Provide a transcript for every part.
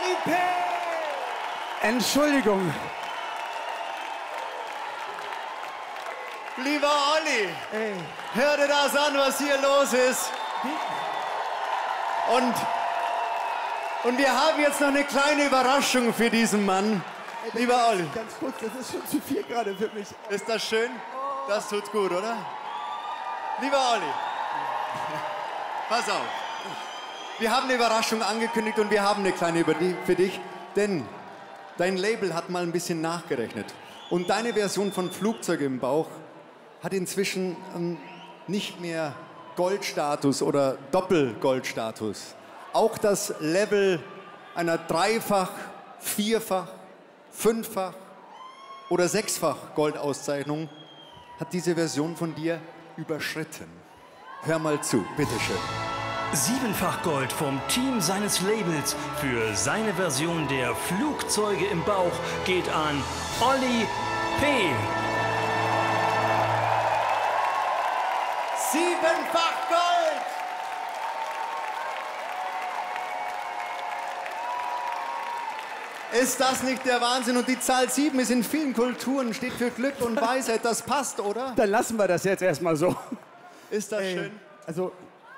Olli P. Entschuldigung. Lieber Olli, hör dir das an, was hier los ist. Und wir haben jetzt noch eine kleine Überraschung für diesen Mann. Lieber Olli. Ganz kurz, das ist schon zu viel gerade für mich. Ist das schön? Das tut gut, oder? Lieber Olli, pass auf. Wir haben eine Überraschung angekündigt und wir haben eine kleine für dich. Denn dein Label hat mal ein bisschen nachgerechnet. Und deine Version von Flugzeug im Bauch hat inzwischen nicht mehr Goldstatus oder Doppelgoldstatus. Auch das Level einer Dreifach-, Vierfach-, Fünffach- oder Sechsfach Goldauszeichnung hat diese Version von dir überschritten. Hör mal zu, bitteschön. 7-fach Gold vom Team seines Labels für seine Version der Flugzeuge im Bauch geht an Olli P. 7-fach Gold! Ist das nicht der Wahnsinn? Und die Zahl 7 ist in vielen Kulturen, steht für Glück und Weisheit. Das passt, oder? Dann lassen wir das jetzt erstmal so. Ist das schön? Also,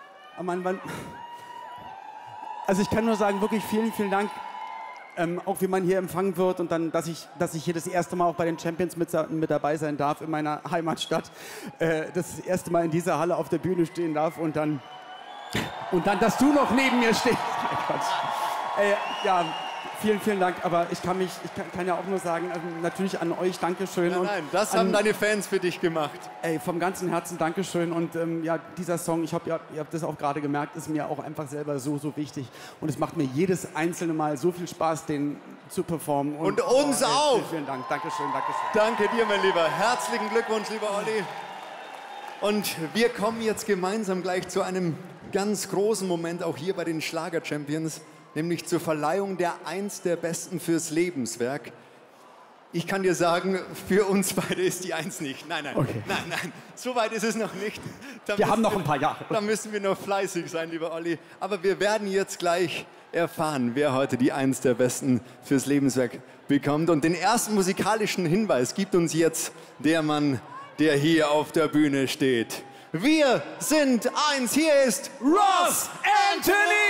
also ich kann nur sagen, wirklich vielen, vielen Dank. Auch wie man hier empfangen wird und dann, dass ich hier das erste Mal auch bei den Champions mit dabei sein darf in meiner Heimatstadt. Das erste Mal in dieser Halle auf der Bühne stehen darf und dann, dass du noch neben mir stehst. Nein, Quatsch. Ja, vielen, vielen Dank. Aber ich kann ja auch nur sagen, natürlich an euch Dankeschön. Nein, das haben deine Fans für dich gemacht. Ey, vom ganzen Herzen Dankeschön. Und ja, dieser Song, ich hoffe, ihr habt das auch gerade gemerkt, ist mir auch einfach selber so, so wichtig. Und es macht mir jedes einzelne Mal so viel Spaß, den zu performen. Und uns auch. Vielen, vielen Dank. Dankeschön, Dankeschön. Danke dir, mein Lieber. Herzlichen Glückwunsch, lieber Olli. Und wir kommen jetzt gemeinsam gleich zu einem ganz großen Moment, auch hier bei den Schlager-Champions, nämlich zur Verleihung der Eins der Besten fürs Lebenswerk. Ich kann dir sagen, für uns beide ist die Eins nicht. Nein, Okay. nein, so weit ist es noch nicht. Wir haben noch ein paar Jahre. Da müssen wir noch fleißig sein, lieber Olli. Aber wir werden jetzt gleich erfahren, wer heute die Eins der Besten fürs Lebenswerk bekommt. Und den ersten musikalischen Hinweis gibt uns jetzt der Mann, der hier auf der Bühne steht. Wir sind eins. Hier ist Ross Anthony!